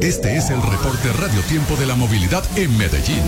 Este es el reporte Radio Tiempo de la movilidad en Medellín.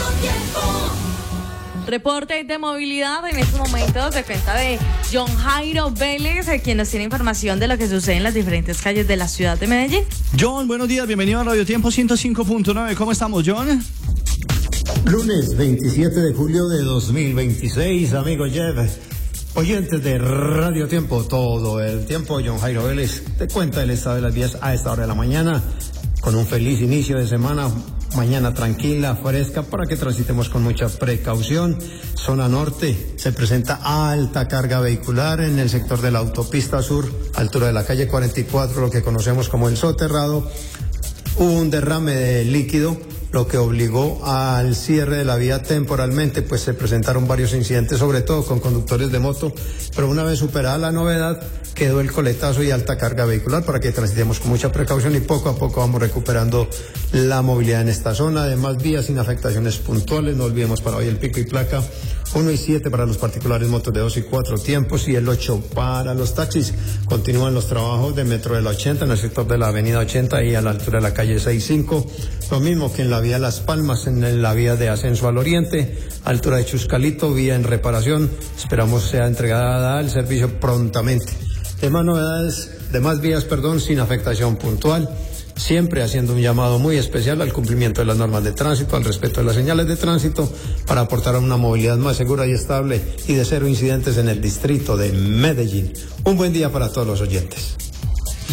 Reporte de movilidad en estos momentos de cuenta de John Jairo Vélez, quien nos tiene información de lo que sucede en las diferentes calles de la ciudad de Medellín. John, buenos días, bienvenido a Radio Tiempo 105.9. ¿Cómo estamos, John? Lunes 27 de julio de 2026, amigo Jeff. Oyentes de Radio Tiempo, todo el tiempo, John Jairo Vélez te cuenta el estado de las vías a esta hora de la mañana, con un feliz inicio de semana, mañana tranquila, fresca, para que transitemos con mucha precaución. Zona norte, se presenta alta carga vehicular en el sector de la autopista sur, altura de la calle 44, lo que conocemos como el soterrado. Hubo un derrame de líquido, lo que obligó al cierre de la vía temporalmente, pues se presentaron varios incidentes, sobre todo con conductores de moto, pero una vez superada la novedad, quedó el coletazo y alta carga vehicular para que transitemos con mucha precaución y poco a poco vamos recuperando la movilidad en esta zona. Además, vías sin afectaciones puntuales, no olvidemos para hoy el pico y placa 1 y 7 para los particulares, motos de 2 y 4 tiempos, y el 8 para los taxis. Continúan los trabajos de Metro de la 80 en el sector de la avenida 80 y a la altura de la calle 65, lo mismo que en la vía Las Palmas, en la vía de ascenso al oriente, altura de Chuscalito, vía en reparación, esperamos sea entregada al servicio prontamente. Demás vías, sin afectación puntual, siempre haciendo un llamado muy especial al cumplimiento de las normas de tránsito, al respeto de las señales de tránsito, para aportar a una movilidad más segura y estable y de cero incidentes en el distrito de Medellín. Un buen día para todos los oyentes.